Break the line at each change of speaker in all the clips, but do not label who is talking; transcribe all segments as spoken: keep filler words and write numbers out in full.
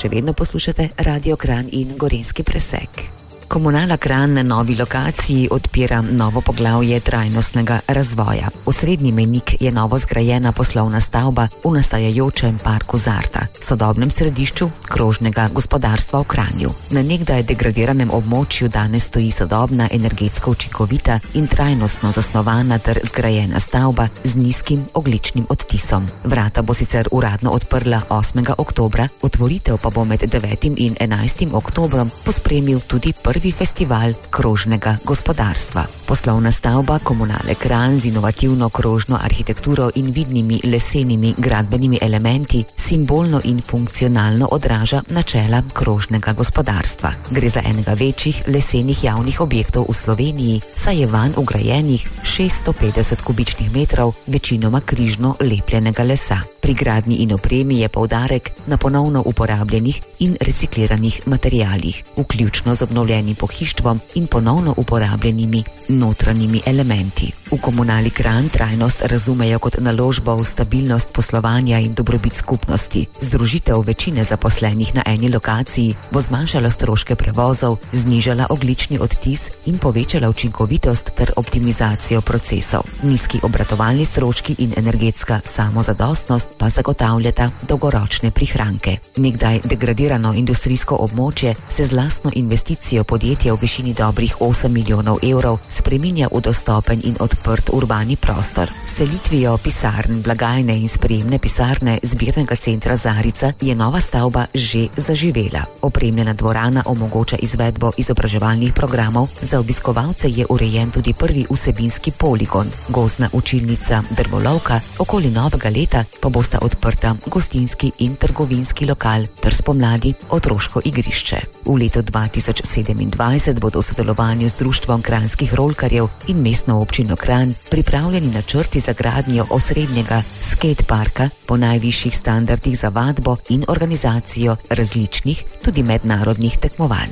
še vedno poslušate Radio Kranj in Gorenjski presek. Komunala Kranj na novi lokaciji odpira novo poglavje trajnostnega razvoja. Osrednji mejnik je novo zgrajena poslovna stavba v nastajajočem parku Zarta, sodobnem središču krožnega gospodarstva v Kranju. Na nekdaj degradiranem območju danes stoji sodobna, energetsko učinkovita in trajnostno zasnovana ter zgrajena stavba z nizkim ogljičnim odtisom. Vrata bo sicer uradno odprla osmega oktobra, otvoritev pa bo med devetim in enajstim oktobrom pospremil tudi prvi festival krožnega gospodarstva. Poslovna stavba Komunale Kranj z inovativno krožno arhitekturo in vidnimi lesenimi gradbenimi elementi simbolno in funkcionalno odraža načela krožnega gospodarstva. Gre za enega večjih lesenih javnih objektov v Sloveniji, saj je vanj ugrajenih šeststo petdeset kubičnih metrov večinoma križno lepljenega lesa. Pri gradnji in opremi je poudarek na ponovno uporabljenih in recikliranih materialih, vključno z obnovljenim pohištvom in ponovno uporabljenimi notranjimi elementi. V Komunali Kranj trajnost razumejo kot naložbo v stabilnost poslovanja in dobrobit skupnosti. Združitev večine zaposlenih na eni lokaciji bo zmanjšala stroške prevozov, znižala ogljični odtis in povečala učinkovitost ter optimizacijo procesov. Nizki obratovalni stroški in energetska samozadostnost pa zagotavljata dolgoročne prihranke. Nekdaj degradirano industrijsko območje se z lastno investicijo podjetja v višini dobrih osem milijonov evrov spreminja v dostopen in odprt urbani prostor. Selitvijo pisarn, blagajne in sprejemne pisarne zbirnega centra Zarica je nova stavba že zaživela. Opremljena dvorana omogoča izvedbo izobraževalnih programov, za obiskovalce je urejen tudi prvi vsebinski poligon, gozdna učilnica Drvolovka, okoli novega leta pa bosta odprta gostinski in trgovinski lokal ter spomladi otroško igrišče. V letu dva tisoč sedemindvajset bodo v sodelovanju z Društvom kranjskih rolkarjev in Mestno občino Kranj pripravljeni načrti za gradnjo osrednjega skateparka po najvišjih standardih za vadbo in organizacijo različnih, tudi mednarodnih tekmovanj.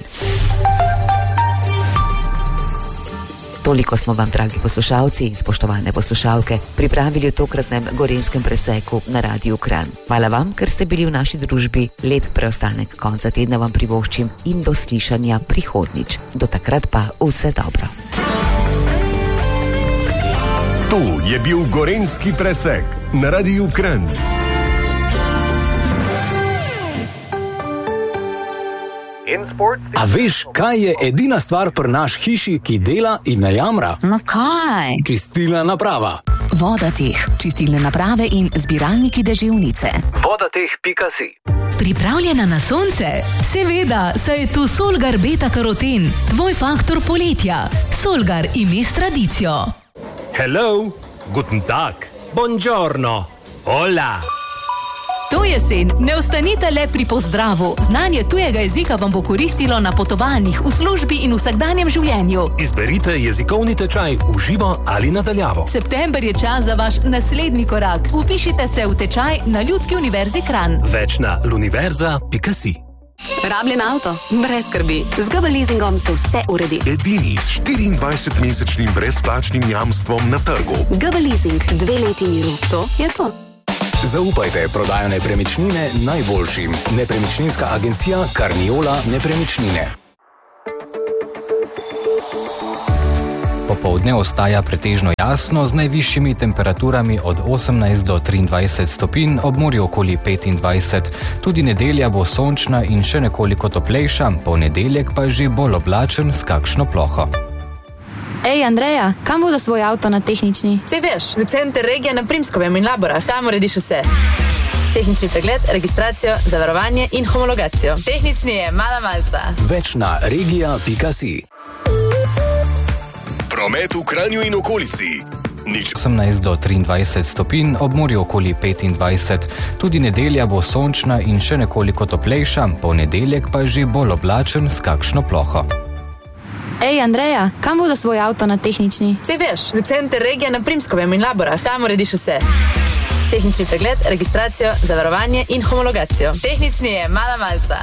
Toliko smo vam, dragi poslušalci in spoštovane poslušalke, pripravili v tokratnem gorenjskem preseku na Radiu Kranj. Hvala vam, ker ste bili v naši družbi. Lep preostanek konca tedna vam privoščim in do slišanja prihodnjič. Do takrat pa vse dobro.
To je bil gorenjski presek na Radiu Kranj.
A veš, kaj je edina stvar pri naš hiši, ki dela in ne jamra?
No kaj?
Čistilna naprava.
Vodateh, čistilne naprave in zbiralniki deževnice.
vodateh pika si.
Pripravljena na sonce? Seveda, saj je tu Solgar beta karoten, tvoj faktor poletja. Solgar ime s tradicijo.
Hello, guten tag, buongiorno, hola.
To jesen ne ostanite le pri pozdravu. Znanje tujega jezika vam bo koristilo na potovanjih, v službi in vsakdanjem življenju.
Izberite jezikovni tečaj v živo ali nadaljavo.
September je čas za vaš naslednji korak. Vpišite se v tečaj na Ljudski univerzi Kranj.
Več na luniverza pika si.
Rabljen avto? Brez skrbi. Z G B leasingom se vse uredi.
Edini s štiriindvajsetmesečnim brezplačnim jamstvom na trgu.
G B leasing, dve leti miru. To je to.
Zaupajte prodajo nepremičnine najboljšim. Nepremičninska agencija Carniola nepremičnine.
Popoldne ostaja pretežno jasno z najvišjimi temperaturami od osemnajst do triindvajset stopinj, ob morju okoli petindvajset. Tudi nedelja bo sončna in še nekoliko toplejša, ponedeljek pa že bolj oblačen s kakšno ploho.
Ej, Andreja, kam bo za svoj avto na tehnični?
Sej veš, v center regija na Primskovem in Laborah. Tam urediš vse. Tehnični pregled, registracijo, zavarovanje in homologacijo. Tehnični je mala malca.
Več na regija pika si.
Promet v Kranju in okolici. Nič.
osemnajst do triindvajset stopinj, ob morju okoli petindvajset. Tudi nedelja bo sončna in še nekoliko toplejša, ponedeljek pa že bolj oblačen s kakšno ploho.
Ej, Andreja, kam bo za svoj avto na tehnični?
Sej veš, v center regija na Primskovem in Laborah. Tam urediš vse. Tehnični pregled, registracijo, zavarovanje in homologacijo. Tehnični je mala malca.